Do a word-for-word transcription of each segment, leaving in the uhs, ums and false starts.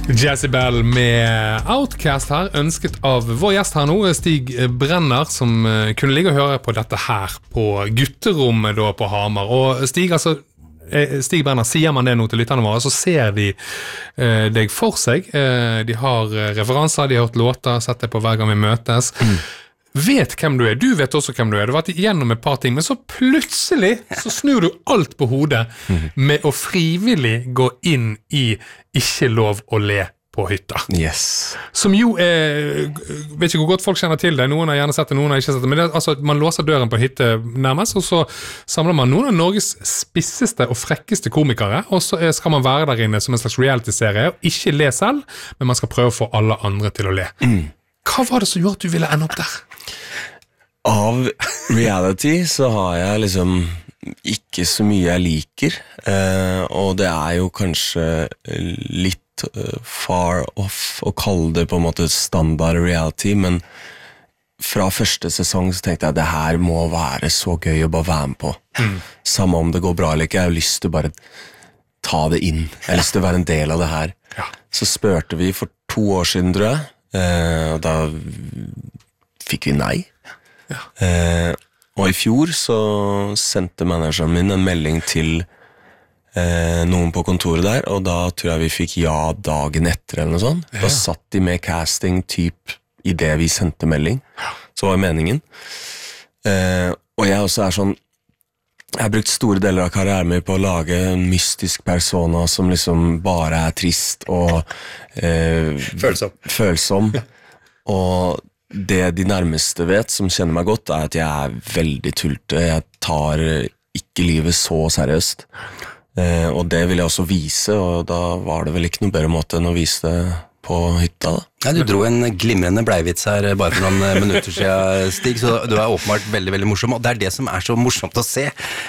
Jezebel med Outcast her, ønsket av vår gjest her nå, Stig Brenner, som kunne ligge og høre på dette her på gutterommet da på Hamar. Og Stig, altså, Stig Brenner, sier man det nå til lytterne våre, så ser de eh, deg for seg. Eh, de har referanser, de har hørt låter, sett det på hver gang vi møtes. Mm. Vet hvem du er, du vet også hvem du er. Du har vært igjennom et par ting, men så plutselig så snur du alt på hodet med å frivillig gå inn i ikke lov å le på hytta. Yes. Som jo er, vet ikke hvor godt folk kjenner til det, noen har gjerne sett det, noen har ikke sett det, men det er, altså, man låser døren på hytte nærmest, og så samler man noen av Norges spisseste og frekkeste komikere, og så skal man være der inne som en slags reality-serie, og ikke le selv, men man skal prøve å få alle andre til å le. Mm. Hva var det som gjorde at du ville ende opp der? Av reality så har jeg liksom ikke så mye jeg liker, eh, og det er jo kanskje litt uh, far off å kalle det på en måte standard reality, men fra første sesong så tenkte jeg at det her må være så gøy å bare være med på. Mm. Samme om det går bra eller ikke, jeg har lyst til å bare ta det inn. Jeg har lyst til å være en del av det her. Ja. Så spurte vi for to år siden, tror jeg, eh, og da fikk vi nei. Ja. Eh, og i fjor så sendte manageren min en melding til eh, noen på kontoret der, og da tror jeg vi fikk ja dagen etter eller noe sånt. Ja. Da satt de med casting typ i det vi sendte melding. Så var meningen. Eh, og jeg også er sånn, jeg har brukt store deler av karrieren min på å lage en mystisk persona som liksom bare er trist og eh, følsom. følsom. Og det de nærmeste vet, som kjenner meg godt, er at jeg er veldig tulte. Jeg tar ikke livet så seriøst. Eh, og det vil jeg også vise, og da var det vel ikke noe bedre måte enn å vise det på hytta da. Ja, du dro en glimrende bleivits her bare for noen minutter siden, Stig, så du er åpenbart veldig, veldig morsom, og det er det som er så morsomt å se.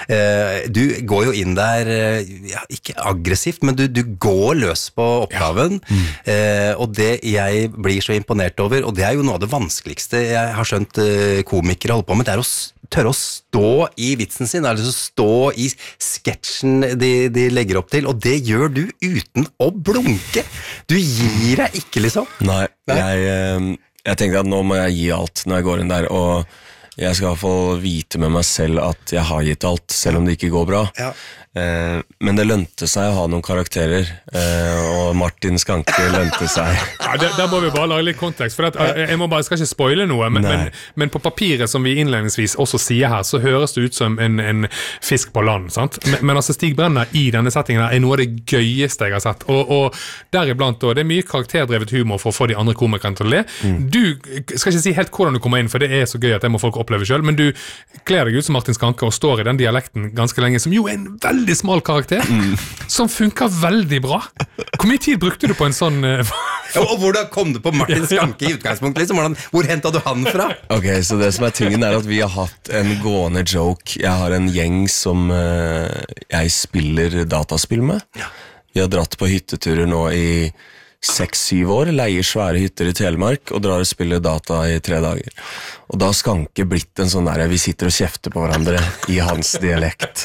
Du går jo inn der, ja, ikke aggressivt, men du, du går løs på oppgaven, ja. mm. og det jeg blir så imponert over, og det er jo noe av det vanskeligste jeg har skjønt komikere holder på med, det er å tørre å stå i vitsen sin, altså stå i sketsjen de, de legger opp til, og det gjør du uten å blunke. Du gir deg ikke, liksom. Nei, jeg, jeg tenkte at nå må jeg gi alt når jeg går inn der, og jeg skal i hvert fall vite med meg selv at jeg har gitt alt, selv om det ikke går bra. Ja. Eh, men det lønte seg å ha noen karakterer, eh, og Martin Skanke lønte seg. Ja, der, der må vi bare lage litt kontekst, for at, jeg, må bare, jeg skal ikke spoile noe, men, men, men på papiret som vi innledningsvis også sier her, så høres det ut som en, en fisk på land, sant? Men, men altså Stig Brenner i denne settingen her er noe av det gøyeste jeg har sett, og, og deriblant da, det er mye karakterdrevet humor for å få de andre komikerne til å le. Mm. Du skal ikke si helt hvordan du kommer inn, for det er så gøy at det må folk oppleve selv, men du kler deg ut som Martin Skanke og står i den dialekten ganske lenge, som jo er en veldig veldig smal karakter, mm. som funker veldig bra. Hvor mye tid brukte du på en sånn... Uh, ja, og hvordan kom du på Martin Skanke i utgangspunktet? Liksom? Hvordan, hvor hentet du han fra? Ok, så det som er tingen er at vi har hatt en gående joke. Jeg har en gjeng som uh, jeg spiller dataspill med. Ja. Vi har dratt på hytteturer nå i seks-syv år, leier svære hytter i Telemark og drar og spiller data i tre dager. Og da har Skanke blitt en sånn der, vi sitter og kjefter på hverandre i hans dialekt.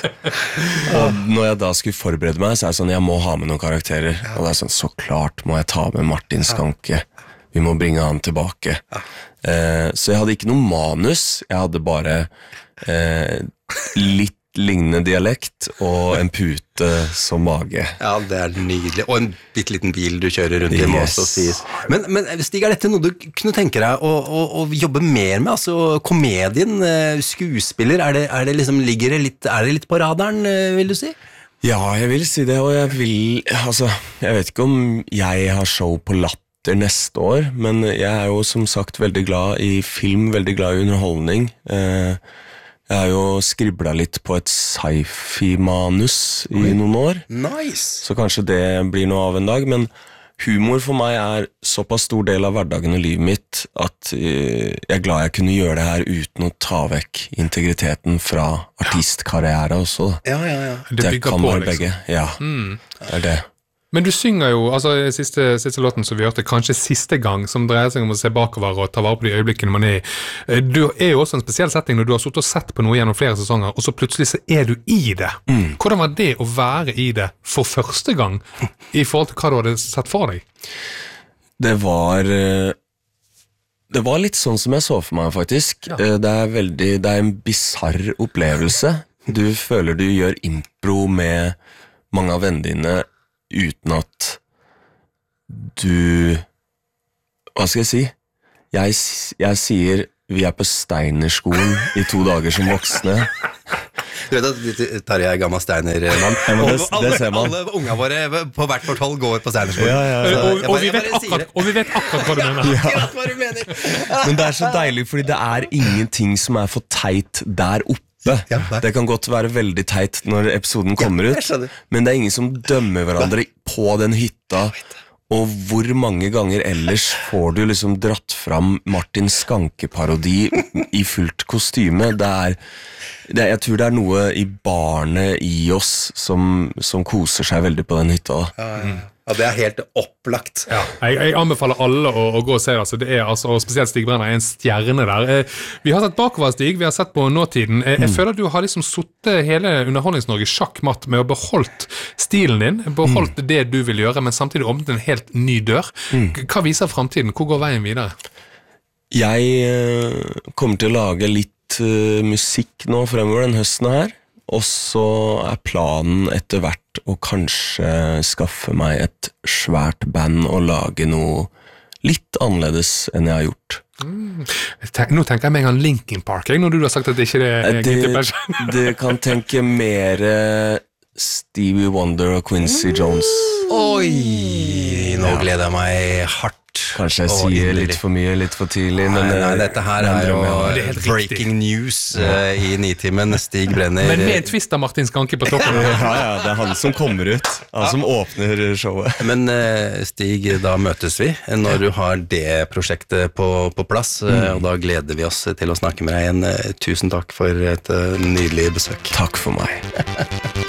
Og når jeg da skulle forberede meg, så er det sånn, jeg må ha med noen karakterer. Og det er sånn, så klart må jeg ta med Martin Skanke. Vi må bringe han tilbake. Eh, så jeg hadde ikke noe manus, jeg hadde bare eh, litt lignende dialekt og en pute som mage. Ja, det er nydelig. Og en bitte liten bil du kjører rundt i, må også sies. Men, men Stig, er dette noe du kunne tenke deg å, å, å jobbe mer med? Altså komedien, skuespiller, er det, er det liksom, ligger det litt, er det litt på radaren, vil du si? Ja, jeg vil si det, og jeg vil, altså, jeg vet ikke om jeg har show på Latter neste år, men jeg er jo som sagt veldig glad i film, veldig glad i underholdning. Eh, Jeg har jo skriblet litt på et sci-fi-manus i Oi. noen år. Nice! Så kanskje det blir noe av en dag, men humor for meg er såpass stor del av hverdagen og livet mitt at jeg er glad jeg kunne gjøre det her uten å ta vekk integriteten fra artistkarriere også. Ja, ja, ja. Det, det kan være begge, ja. Mm. Det er det. Men du synger jo, altså siste, siste låten som vi hørte, kanskje siste gang, som dreier seg om å se bakover og ta vare på de øyeblikkene man er i. Du er jo også en spesiell setting når du har suttet og sett på noe gjennom flere sesonger, og så plutselig så er du i det. Mm. Hvordan var det å være i det for første gang, i forhold til hva du hadde sett for deg? Det var... Det var litt sånn som jeg så for meg, faktisk. Ja. Det er veldig, det er en bizarr opplevelse. Du føler du gjør impro med mange av vennene dine uten at du... Hva skal jeg si? Jeg, jeg sier vi er på Steinerskolen i to dager som voksne. Du vet at Tarjei er gammel Steiner-mann. Ja, det, det ser man. Alle unga våre på hvert vårt hold går på Steinerskolen. Ja, ja, ja. Og, og, vi vet akkurat, og vi vet akkurat hva du mener. Ja. Akkurat hva du mener. Men det er så deilig, fordi det er ingenting som er for teit der oppe. Ja, det kan godt være veldig teit når episoden kommer ja, ut, men det er ingen som dømmer hverandre på den hytta. Og hvor mange ganger ellers får du liksom dratt fram Martin Skanke-parodi i fullt kostyme? Det er, det er, jeg tror det er noe i barnet i oss som, som koser seg veldig på den hytta. Ja, ja. Ja, det er helt opplagt. Ja, jeg, jeg anbefaler alle å, å gå og se det. Altså, det er, altså, og spesielt Stig Brenner er en stjerne der. Eh, vi har sett bakover, Stig, vi har sett på nåtiden. Eh, jeg mm. føler at du har liksom suttet hele Underholdnings-Norge sjakkmatt med å beholdt stilen din, beholdt mm. det du vil gjøre, men samtidig åpnet en helt ny dør. Mm. Hva viser fremtiden? Hvor går veien videre? Jeg uh, kommer til å lage litt uh, musikk nå fremover den høsten her. Og så er planen etter hvert å kanskje skaffe meg et svært band og lage noe litt annerledes enn jeg har gjort. Mm. Tenk, nå tenker jeg meg en Linkin Park, jeg, når du har sagt at det ikke er det, det kan tenke mer Stevie Wonder og Quincy Jones. Oi, nå ja. gleder jeg meg hardt. Kanskje jeg sier litt for mye, litt for tidlig, men nei, nei, dette her er jo er breaking news uh, i nitimen. Stig Brenner. Men med en twist av Martin Skanke på toppen. Ja, ja, det er han som kommer ut, han som åpner showet. Men uh, Stig, da møtes vi når du har det prosjektet på, på plass, uh, mm. og da gleder vi oss til å snakke med deg igjen. Uh, tusen takk for et uh, nydelig besøk. Takk for meg.